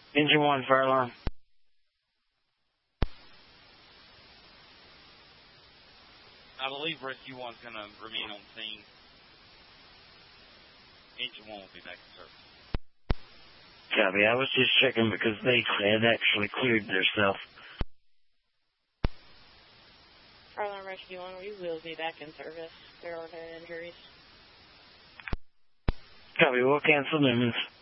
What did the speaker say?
Engine 1, fire alarm. I believe Rescue 1's going to remain on scene. Engine 1 will be back in service. Copy. I was just checking because they had actually cleared themselves. Fire alarm Rescue 1, we will be back in service. There are no injuries. Copy. We'll cancel Newman's.